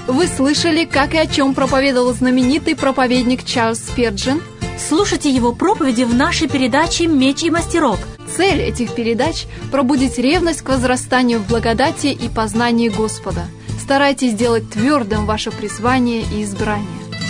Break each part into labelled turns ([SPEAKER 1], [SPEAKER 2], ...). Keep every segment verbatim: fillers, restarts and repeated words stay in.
[SPEAKER 1] Вы слышали, как и о чем проповедовал знаменитый проповедник Чарльз Спирджин?
[SPEAKER 2] Слушайте его проповеди в нашей передаче «Меч и мастерок».
[SPEAKER 1] Цель этих передач – пробудить ревность к возрастанию в благодати и познании Господа. Старайтесь сделать твердым ваше призвание и избрание.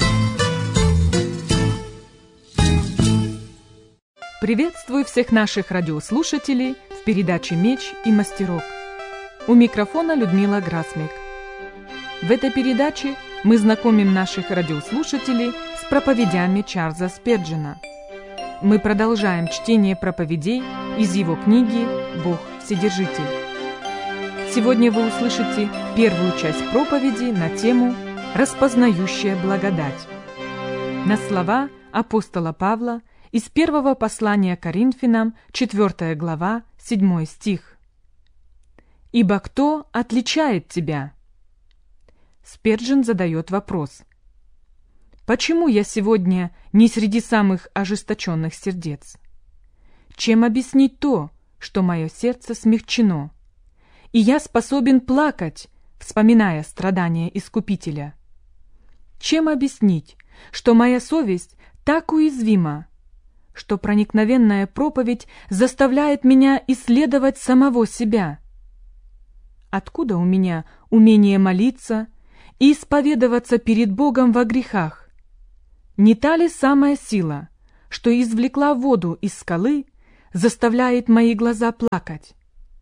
[SPEAKER 3] Приветствую всех наших радиослушателей в передаче «Меч и мастерок». У микрофона Людмила Грасмик. В этой передаче мы знакомим наших радиослушателей с проповедями Чарльза Спирджина. Мы продолжаем чтение проповедей из его книги «Бог Вседержитель». Сегодня вы услышите первую часть проповеди на тему «Распознающая благодать». На слова апостола Павла из первого послания Коринфянам, четвёртая глава, седьмой стих. «Ибо кто отличает тебя?» Спирджин задает вопрос. Почему я сегодня не среди самых ожесточенных сердец? Чем объяснить то, что мое сердце смягчено, и я способен плакать, вспоминая страдания Искупителя? Чем объяснить, что моя совесть так уязвима, что проникновенная проповедь заставляет меня исследовать самого себя? Откуда у меня умение молиться и исповедоваться перед Богом во грехах? Не та ли самая сила, что извлекла воду из скалы, заставляет мои глаза плакать?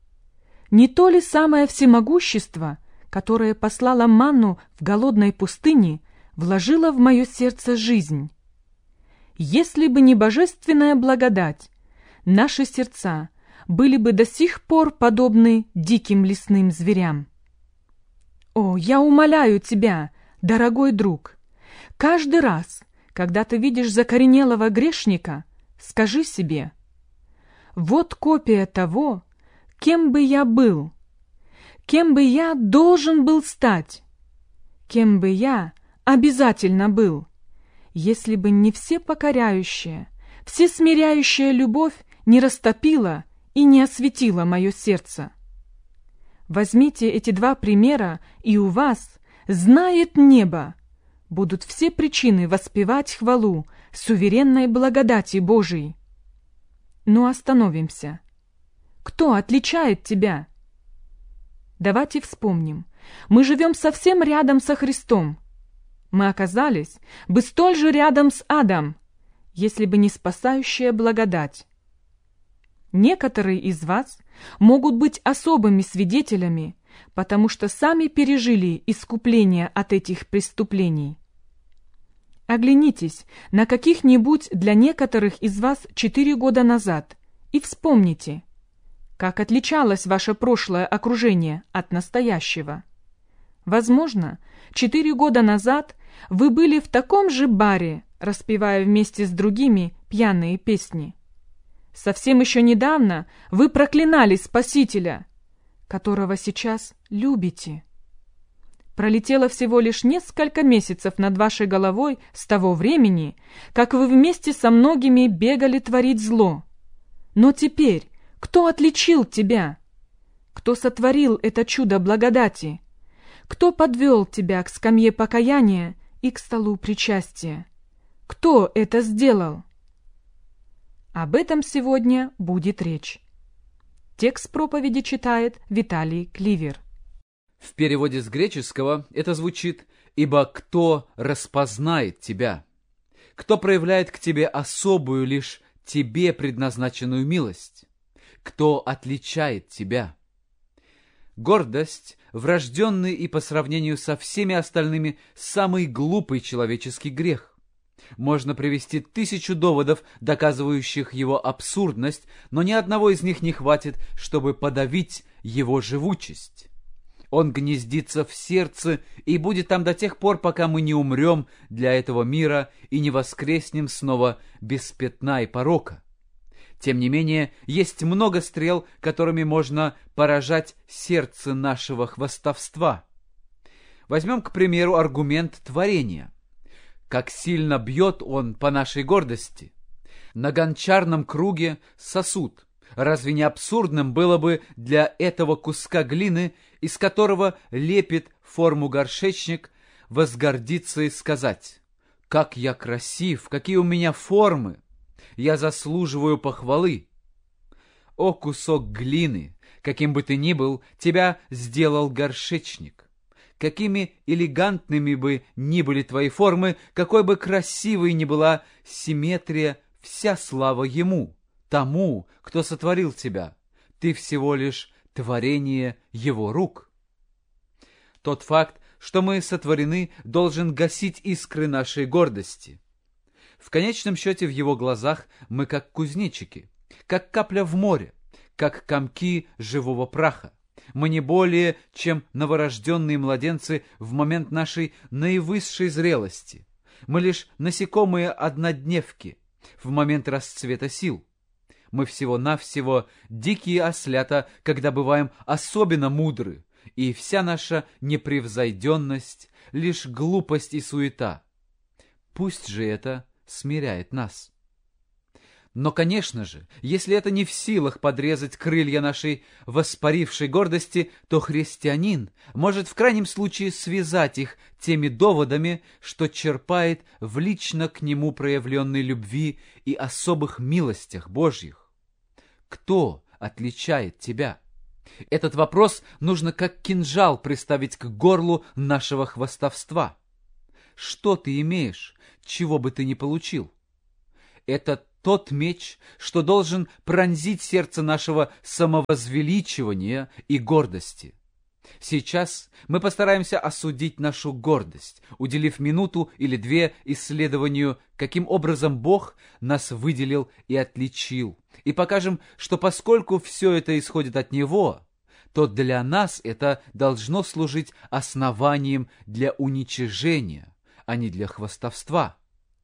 [SPEAKER 3] Не то ли самое всемогущество, которое послало манну в голодной пустыне, вложило в мое сердце жизнь? Если бы не божественная благодать, наши сердца были бы до сих пор подобны диким лесным зверям. О, я умоляю тебя, дорогой друг, каждый раз, когда ты видишь закоренелого грешника, скажи себе: вот копия того, кем бы я был, кем бы я должен был стать, кем бы я обязательно был, если бы не все покоряющая, все смиряющая любовь не растопила и не осветила мое сердце. Возьмите эти два примера, и у вас, знает небо, будут все причины воспевать хвалу суверенной благодати Божией. Но остановимся. Кто отличает тебя? Давайте вспомним. Мы живем совсем рядом со Христом. Мы оказались бы столь же рядом с адом, если бы не спасающая благодать. Некоторые из вас могут быть особыми свидетелями, потому что сами пережили искупление от этих преступлений. Оглянитесь на каких-нибудь для некоторых из вас четыре года назад и вспомните, как отличалось ваше прошлое окружение от настоящего. Возможно, четыре года назад вы были в таком же баре, распевая вместе с другими пьяные песни. Совсем еще недавно вы проклинали Спасителя, которого сейчас любите. Пролетело всего лишь несколько месяцев над вашей головой с того времени, как вы вместе со многими бегали творить зло. Но теперь кто отличил тебя? Кто сотворил это чудо благодати? Кто подвел тебя к скамье покаяния и к столу причастия? Кто это сделал? Об этом сегодня будет речь. Текст проповеди читает Виталий Кливер.
[SPEAKER 4] В переводе с греческого это звучит: «Ибо кто распознает тебя? Кто проявляет к тебе особую, лишь тебе предназначенную милость? Кто отличает тебя?» Гордость – врожденный и по сравнению со всеми остальными самый глупый человеческий грех. Можно привести тысячу доводов, доказывающих его абсурдность, но ни одного из них не хватит, чтобы подавить его живучесть. Он гнездится в сердце и будет там до тех пор, пока мы не умрем для этого мира и не воскреснем снова без пятна и порока. Тем не менее, есть много стрел, которыми можно поражать сердце нашего хвастовства. Возьмем, к примеру, аргумент творения. Как сильно бьет он по нашей гордости. На гончарном круге сосуд. Разве не абсурдным было бы для этого куска глины, из которого лепит форму горшечник, возгордиться и сказать: «Как я красив, какие у меня формы! Я заслуживаю похвалы!» О, кусок глины, каким бы ты ни был, тебя сделал горшечник. Какими элегантными бы ни были твои формы, какой бы красивой ни была симметрия, вся слава ему, тому, кто сотворил тебя. Ты всего лишь творение его рук. Тот факт, что мы сотворены, должен гасить искры нашей гордости. В конечном счете в его глазах мы как кузнечики, как капля в море, как комки живого праха. Мы не более, чем новорожденные младенцы в момент нашей наивысшей зрелости. Мы лишь насекомые однодневки в момент расцвета сил. Мы всего-навсего дикие ослята, когда бываем особенно мудры, и вся наша непревзойденность — лишь глупость и суета. Пусть же это смиряет нас. Но, конечно же, если это не в силах подрезать крылья нашей воспарившей гордости, то христианин может в крайнем случае связать их теми доводами, что черпает в лично к нему проявленной любви и особых милостях Божьих. Кто отличает тебя? Этот вопрос нужно как кинжал приставить к горлу нашего хвастовства. Что ты имеешь, чего бы ты ни получил? Это тот меч, что должен пронзить сердце нашего самовозвеличивания и гордости. Сейчас мы постараемся осудить нашу гордость, уделив минуту или две исследованию, каким образом Бог нас выделил и отличил, и покажем, что поскольку все это исходит от Него, то для нас это должно служить основанием для уничижения, а не для хвастовства.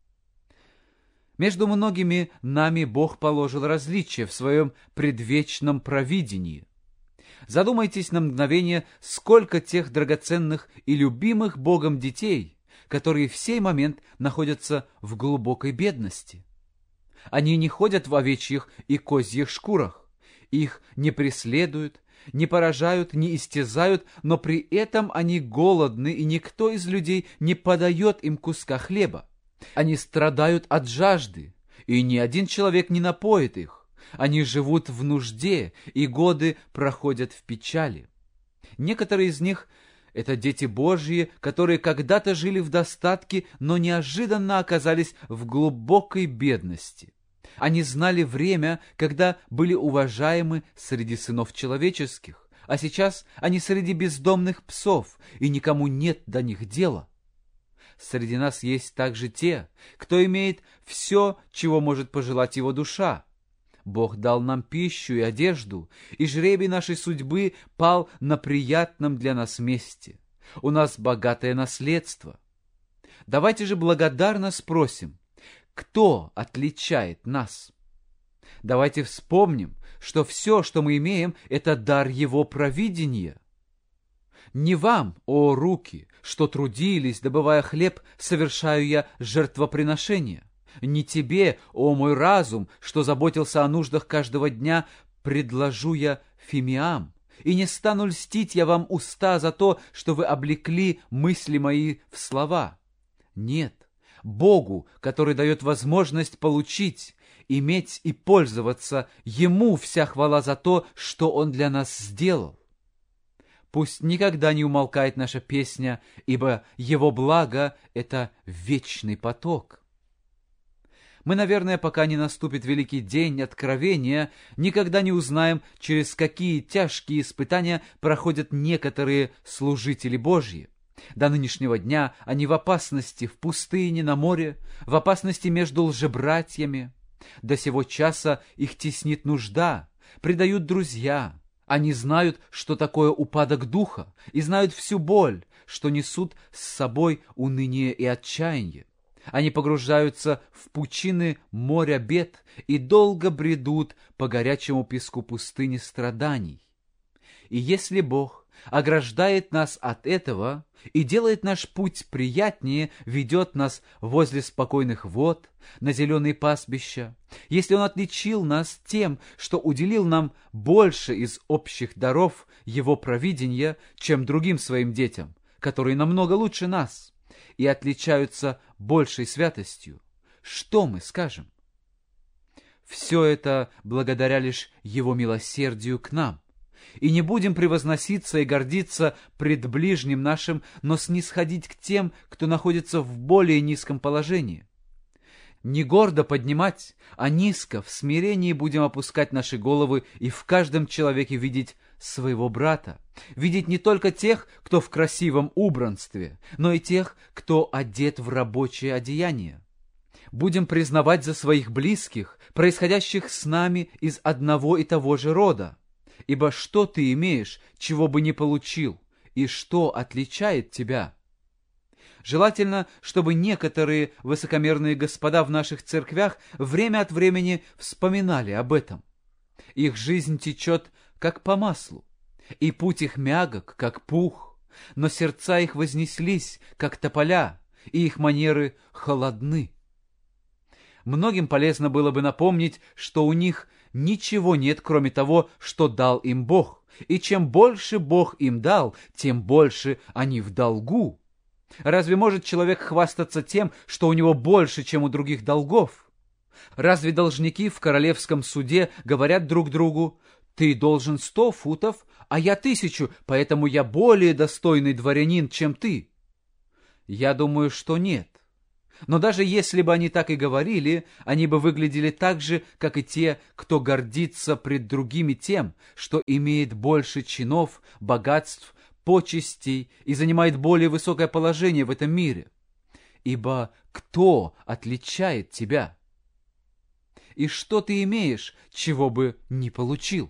[SPEAKER 4] Между многими нами Бог положил различия в своем предвечном провидении. Задумайтесь на мгновение, сколько тех драгоценных и любимых Богом детей, которые в сей момент находятся в глубокой бедности. Они не ходят в овечьих и козьих шкурах, их не преследуют, не поражают, не истязают, но при этом они голодны, и никто из людей не подает им куска хлеба. Они страдают от жажды, и ни один человек не напоит их. Они живут в нужде, и годы проходят в печали. Некоторые из них — это дети Божьи, которые когда-то жили в достатке, но неожиданно оказались в глубокой бедности. Они знали время, когда были уважаемы среди сынов человеческих, а сейчас они среди бездомных псов, и никому нет до них дела. Среди нас есть также те, кто имеет все, чего может пожелать его душа. Бог дал нам пищу и одежду, и жребий нашей судьбы пал на приятном для нас месте. У нас богатое наследство. Давайте же благодарно спросим, кто отличает нас? Давайте вспомним, что все, что мы имеем, это дар Его провидения. Не вам, о руки, что трудились, добывая хлеб, совершаю я жертвоприношение. Не тебе, о мой разум, что заботился о нуждах каждого дня, предложу я фимиам. И не стану льстить я вам уста за то, что вы облекли мысли мои в слова. Нет, Богу, который дает возможность получить, иметь и пользоваться, Ему вся хвала за то, что Он для нас сделал. Пусть никогда не умолкает наша песня, ибо Его благо — это вечный поток. Мы, наверное, пока не наступит великий день откровения, никогда не узнаем, через какие тяжкие испытания проходят некоторые служители Божьи. До нынешнего дня они в опасности в пустыне, на море, в опасности между лжебратьями. До сего часа их теснит нужда, предают друзья. Они знают, что такое упадок духа, и знают всю боль, что несут с собой уныние и отчаяние. Они погружаются в пучины моря бед и долго бредут по горячему песку пустыни страданий. И если Бог ограждает нас от этого и делает наш путь приятнее, ведет нас возле спокойных вод, на зеленые пастбища, если Он отличил нас тем, что уделил нам больше из общих даров Его провидения, чем другим Своим детям, которые намного лучше нас и отличаются большей святостью, что мы скажем? Все это благодаря лишь Его милосердию к нам. И не будем превозноситься и гордиться пред ближним нашим, но снисходить к тем, кто находится в более низком положении. Не гордо поднимать, а низко, в смирении будем опускать наши головы и в каждом человеке видеть своего брата, видеть не только тех, кто в красивом убранстве, но и тех, кто одет в рабочее одеяние. Будем признавать за своих близких, происходящих с нами из одного и того же рода. Ибо что ты имеешь, чего бы не получил, и что отличает тебя? Желательно, чтобы некоторые высокомерные господа в наших церквях время от времени вспоминали об этом. Их жизнь течет, как по маслу, и путь их мягок, как пух, но сердца их вознеслись, как тополя, и их манеры холодны. Многим полезно было бы напомнить, что у них ничего нет, кроме того, что дал им Бог, и чем больше Бог им дал, тем больше они в долгу. Разве может человек хвастаться тем, что у него больше, чем у других долгов? Разве должники в королевском суде говорят друг другу: «Ты должен сто футов, а я тысячу, поэтому я более достойный дворянин, чем ты»? Я думаю, что нет. Но даже если бы они так и говорили, они бы выглядели так же, как и те, кто гордится пред другими тем, что имеет больше чинов, богатств, почестей и занимает более высокое положение в этом мире. Ибо кто отличает тебя? И что ты имеешь, чего бы не получил?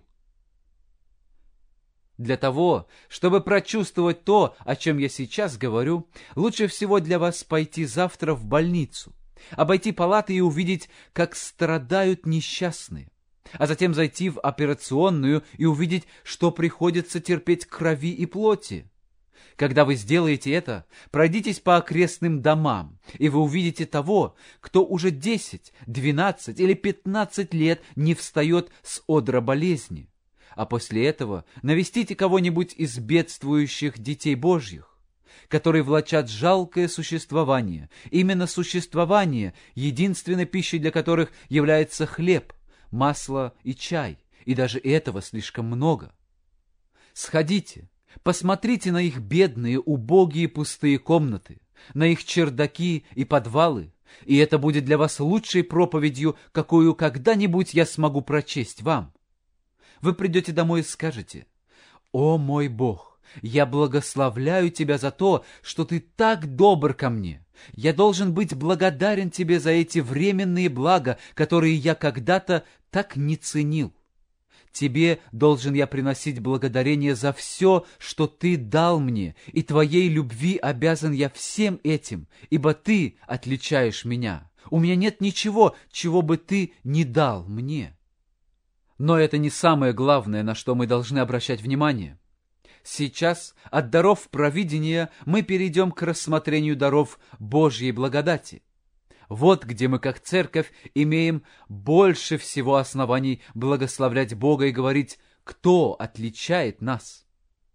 [SPEAKER 4] Для того, чтобы прочувствовать то, о чем я сейчас говорю, лучше всего для вас пойти завтра в больницу, обойти палаты и увидеть, как страдают несчастные, а затем зайти в операционную и увидеть, что приходится терпеть крови и плоти. Когда вы сделаете это, пройдитесь по окрестным домам, и вы увидите того, кто уже десять, двенадцать или пятнадцать лет не встает с одра болезни. А после этого навестите кого-нибудь из бедствующих детей Божьих, которые влачат жалкое существование, именно существование, единственной пищей для которых является хлеб, масло и чай, и даже этого слишком много. Сходите, посмотрите на их бедные, убогие, пустые комнаты, на их чердаки и подвалы, и это будет для вас лучшей проповедью, какую когда-нибудь я смогу прочесть вам. Вы придете домой и скажете: «О мой Бог, я благословляю Тебя за то, что Ты так добр ко мне. Я должен быть благодарен Тебе за эти временные блага, которые я когда-то так не ценил. Тебе должен я приносить благодарение за все, что Ты дал мне, и Твоей любви обязан я всем этим, ибо Ты отличаешь меня. У меня нет ничего, чего бы Ты не дал мне». Но это не самое главное, на что мы должны обращать внимание. Сейчас от даров провидения мы перейдем к рассмотрению даров Божьей благодати. Вот где мы, как церковь, имеем больше всего оснований благословлять Бога и говорить: кто отличает нас?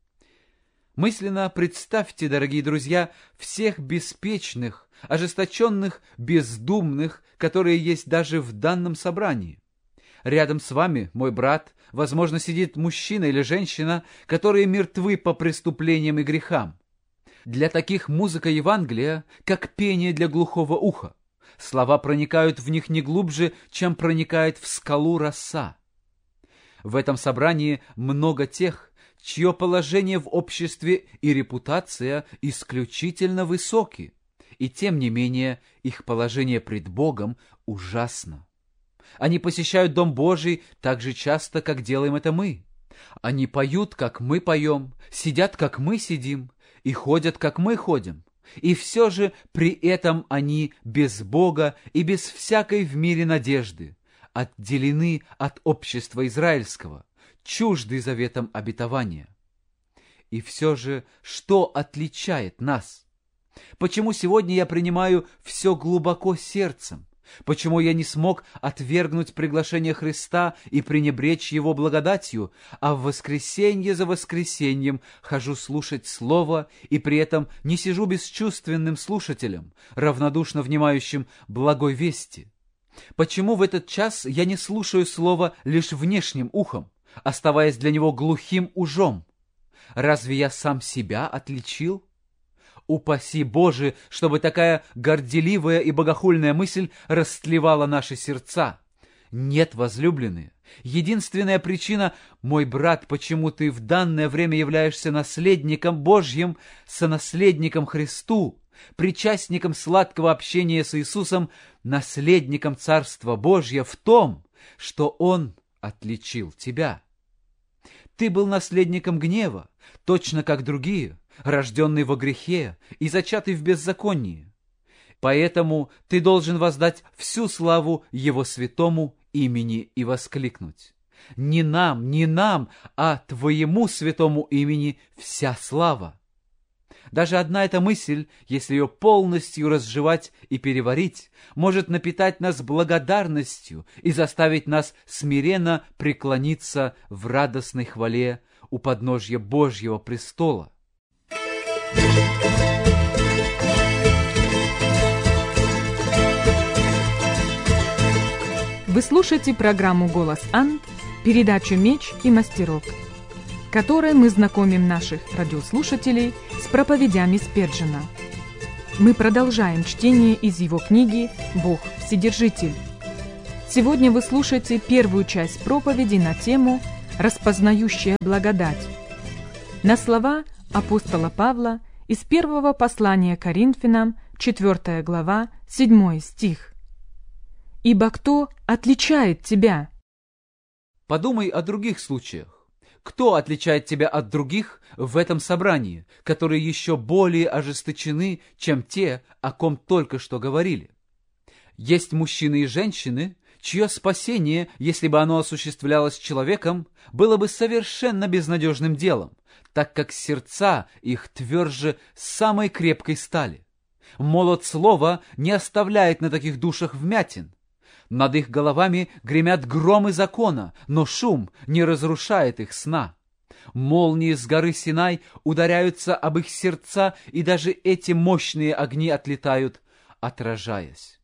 [SPEAKER 4] Мысленно представьте, дорогие друзья, всех беспечных, ожесточенных, бездумных, которые есть даже в данном собрании. Рядом с вами, мой брат, возможно, сидит мужчина или женщина, которые мертвы по преступлениям и грехам. Для таких музыка Евангелия, как пение для глухого уха. Слова проникают в них не глубже, чем проникает в скалу роса. В этом собрании много тех, чье положение в обществе и репутация исключительно высоки, и тем не менее их положение пред Богом ужасно. Они посещают Дом Божий так же часто, как делаем это мы. Они поют, как мы поем, сидят, как мы сидим, и ходят, как мы ходим. И все же при этом они без Бога и без всякой в мире надежды, отделены от общества израильского, чужды заветом обетования. И все же, что отличает нас? Почему сегодня я принимаю все глубоко сердцем? Почему я не смог отвергнуть приглашение Христа и пренебречь Его благодатью, а в воскресенье за воскресеньем хожу слушать Слово и при этом не сижу бесчувственным слушателем, равнодушно внимающим благой вести? Почему в этот час я не слушаю Слово лишь внешним ухом, оставаясь для него глухим ужом? Разве я сам себя отличил? Упаси Боже, чтобы такая горделивая и богохульная мысль растлевала наши сердца. Нет, возлюбленные, единственная причина, мой брат, почему ты в данное время являешься наследником Божьим, сонаследником Христу, причастником сладкого общения с Иисусом, наследником Царства Божьего, в том, что Он отличил тебя. Ты был наследником гнева, точно как другие, рожденный во грехе и зачатый в беззаконии. Поэтому ты должен воздать всю славу Его святому имени и воскликнуть: «Не нам, не нам, а Твоему святому имени вся слава». Даже одна эта мысль, если ее полностью разжевать и переварить, может напитать нас благодарностью и заставить нас смиренно преклониться в радостной хвале у подножья Божьего престола.
[SPEAKER 3] Вы слушаете программу «Голос Анд», передачу «Меч и мастерок», которой мы знакомим наших радиослушателей с проповедями Спержена. Мы продолжаем чтение из его книги «Бог Вседержитель». Сегодня вы слушаете первую часть проповеди на тему «Распознающая благодать» на слова апостола Павла из первого послания Коринфянам, четвёртая глава, седьмой стих. «Ибо кто отличает тебя?»
[SPEAKER 4] Подумай о других случаях. Кто отличает тебя от других в этом собрании, которые еще более ожесточены, чем те, о ком только что говорили? Есть мужчины и женщины, чье спасение, если бы оно осуществлялось человеком, было бы совершенно безнадежным делом, так как сердца их тверже самой крепкой стали. Молот слова не оставляет на таких душах вмятин. Над их головами гремят громы закона, но шум не разрушает их сна. Молнии с горы Синай ударяются об их сердца, и даже эти мощные огни отлетают, отражаясь.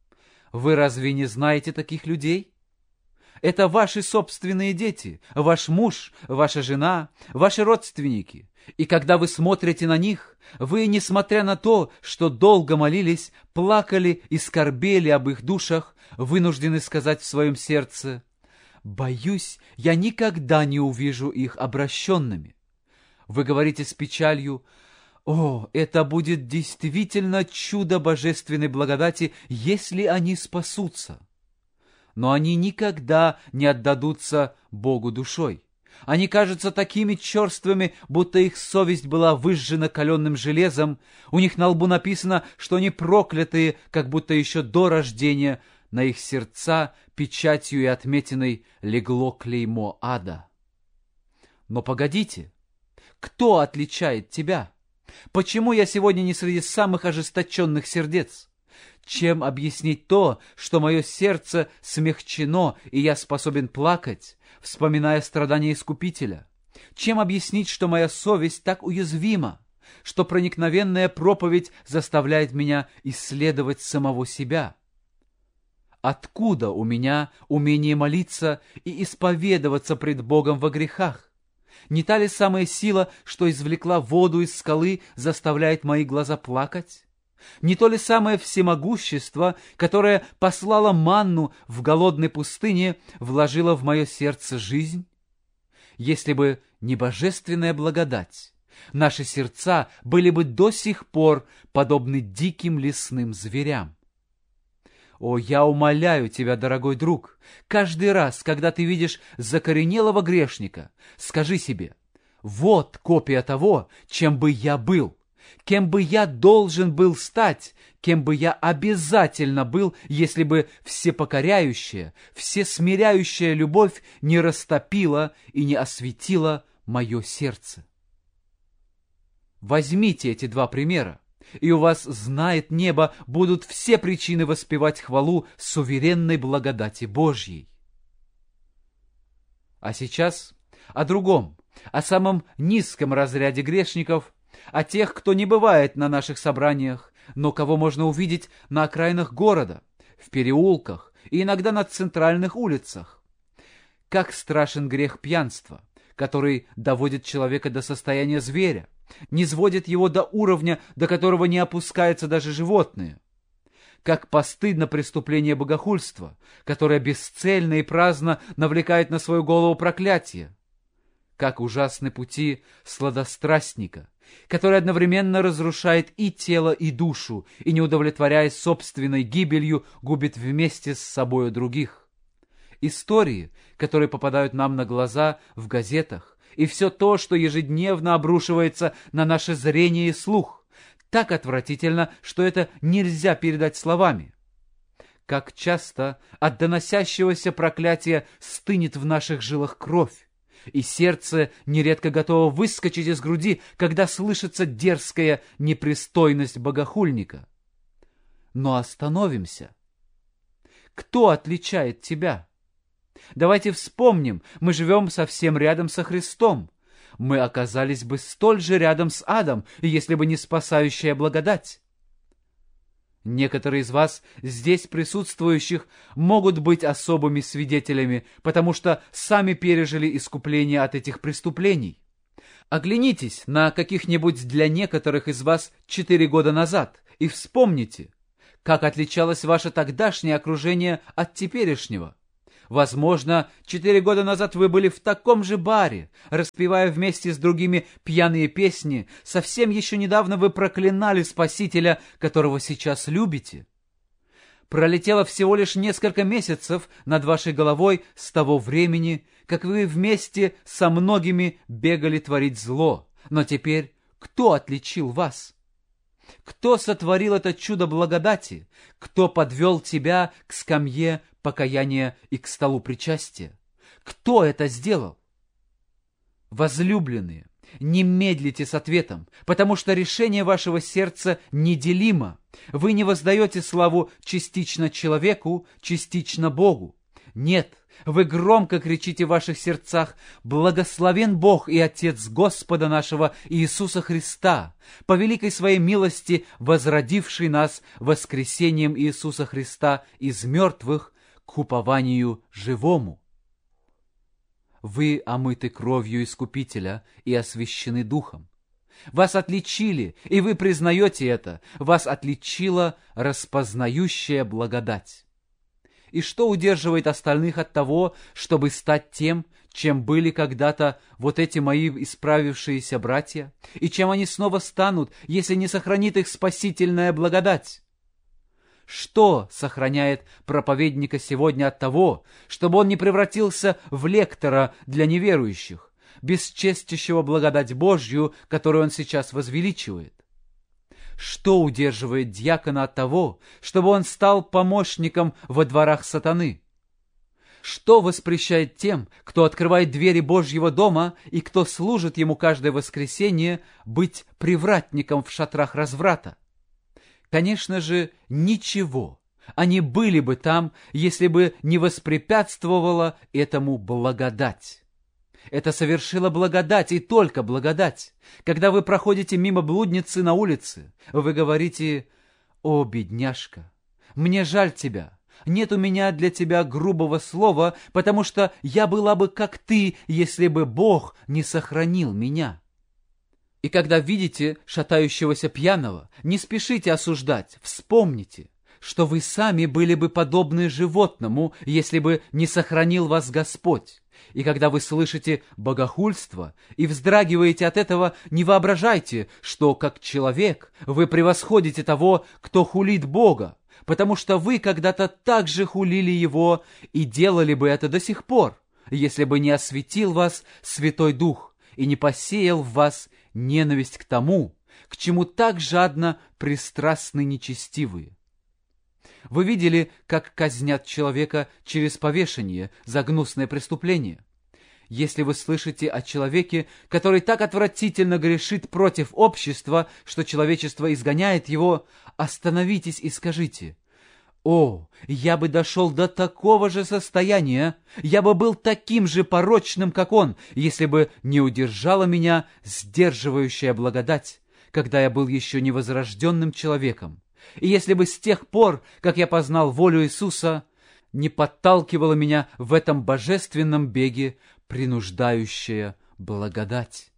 [SPEAKER 4] Вы разве не знаете таких людей? Это ваши собственные дети, ваш муж, ваша жена, ваши родственники. И когда вы смотрите на них, вы, несмотря на то, что долго молились, плакали и скорбели об их душах, вынуждены сказать в своем сердце: «Боюсь, я никогда не увижу их обращенными». Вы говорите с печалью: «О, это будет действительно чудо божественной благодати, если они спасутся». Но они никогда не отдадутся Богу душой. Они кажутся такими черствыми, будто их совесть была выжжена каленым железом, у них на лбу написано, что они проклятые, как будто еще до рождения на их сердца печатью и отметиной легло клеймо ада. Но погодите, кто отличает тебя? Почему я сегодня не среди самых ожесточенных сердец? Чем объяснить то, что мое сердце смягчено, и я способен плакать, вспоминая страдания Искупителя? Чем объяснить, что моя совесть так уязвима, что проникновенная проповедь заставляет меня исследовать самого себя? Откуда у меня умение молиться и исповедоваться пред Богом во грехах? Не та ли самая сила, что извлекла воду из скалы, заставляет мои глаза плакать? Не то ли самое всемогущество, которое послало манну в голодной пустыне, вложило в мое сердце жизнь? Если бы не божественная благодать, наши сердца были бы до сих пор подобны диким лесным зверям. О, я умоляю тебя, дорогой друг, каждый раз, когда ты видишь закоренелого грешника, скажи себе: вот копия того, чем бы я был, кем бы я должен был стать, кем бы я обязательно был, если бы всепокоряющая, всесмиряющая любовь не растопила и не осветила мое сердце. Возьмите эти два примера и у вас знает небо, будут все причины воспевать хвалу суверенной благодати Божьей. А сейчас о другом, о самом низком разряде грешников, о тех, кто не бывает на наших собраниях, но кого можно увидеть на окраинах города, в переулках и иногда на центральных улицах. Как страшен грех пьянства, который доводит человека до состояния зверя, низводит его до уровня, до которого не опускаются даже животные. Как постыдно преступление богохульства, которое бесцельно и праздно навлекает на свою голову проклятие. Как ужасны пути сладострастника, который одновременно разрушает и тело, и душу, и, не удовлетворяясь собственной гибелью, губит вместе с собою других. Истории, которые попадают нам на глаза в газетах, и все то, что ежедневно обрушивается на наше зрение и слух, так отвратительно, что это нельзя передать словами. Как часто от доносящегося проклятия стынет в наших жилах кровь, и сердце нередко готово выскочить из груди, когда слышится дерзкая непристойность богохульника. Но остановимся. Кто отличает тебя? Давайте вспомним, мы живем совсем рядом со Христом. Мы оказались бы столь же рядом с адом, если бы не спасающая благодать. Некоторые из вас, здесь присутствующих, могут быть особыми свидетелями, потому что сами пережили искупление от этих преступлений. Оглянитесь на каких-нибудь для некоторых из вас четыре года назад и вспомните, как отличалось ваше тогдашнее окружение от теперешнего. Возможно, четыре года назад вы были в таком же баре, распевая вместе с другими пьяные песни. Совсем еще недавно вы проклинали Спасителя, которого сейчас любите. Пролетело всего лишь несколько месяцев над вашей головой с того времени, как вы вместе со многими бегали творить зло. Но теперь кто отличил вас? Кто сотворил это чудо благодати? Кто подвел тебя к скамье покаяния и к столу причастия? Кто это сделал? Возлюбленные, не медлите с ответом, потому что решение вашего сердца неделимо. Вы не воздаете славу частично человеку, частично Богу. Нет, вы громко кричите в ваших сердцах: «Благословен Бог и Отец Господа нашего Иисуса Христа, по великой своей милости возродивший нас воскресением Иисуса Христа из мертвых к упованию живому». Вы омыты кровью Искупителя и освящены Духом. Вас отличили, и вы признаете это. Вас отличила распознающая благодать. И что удерживает остальных от того, чтобы стать тем, чем были когда-то вот эти мои исправившиеся братья, и чем они снова станут, если не сохранит их спасительная благодать? Что сохраняет проповедника сегодня от того, чтобы он не превратился в лектора для неверующих, бесчестящего благодать Божью, которую он сейчас возвеличивает? Что удерживает дьякона от того, чтобы он стал помощником во дворах сатаны? Что воспрещает тем, кто открывает двери Божьего дома и кто служит ему каждое воскресенье, быть привратником в шатрах разврата? Конечно же, ничего. Они были бы там, если бы не воспрепятствовала этому благодать. Это совершила благодать, и только благодать. Когда вы проходите мимо блудницы на улице, вы говорите: «О, бедняжка, мне жаль тебя. Нет у меня для тебя грубого слова, потому что я была бы как ты, если бы Бог не сохранил меня». И когда видите шатающегося пьяного, не спешите осуждать, вспомните, что вы сами были бы подобны животному, если бы не сохранил вас Господь. И когда вы слышите богохульство и вздрагиваете от этого, не воображайте, что, как человек, вы превосходите того, кто хулит Бога, потому что вы когда-то так же хулили Его и делали бы это до сих пор, если бы не осветил вас Святой Дух и не посеял в вас ненависть к тому, к чему так жадно пристрастны нечестивые. Вы видели, как казнят человека через повешение за гнусное преступление? Если вы слышите о человеке, который так отвратительно грешит против общества, что человечество изгоняет его, остановитесь и скажите: «О, я бы дошел до такого же состояния, я бы был таким же порочным, как он, если бы не удержала меня сдерживающая благодать, когда я был еще невозрожденным человеком, и если бы с тех пор, как я познал волю Иисуса, не подталкивала меня в этом божественном беге принуждающая благодать».